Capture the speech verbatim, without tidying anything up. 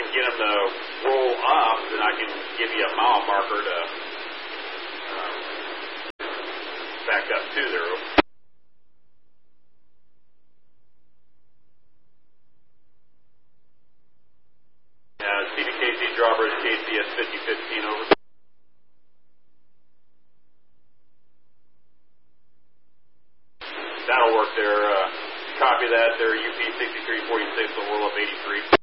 can get them to roll up, then I can give you a mile marker to um, back up to there. Uh, C to K C Drawbridge, K C S fifty fifteen over. That'll work there. Uh, copy that there, U P sixty-three forty-six, so we'll up eighty-three.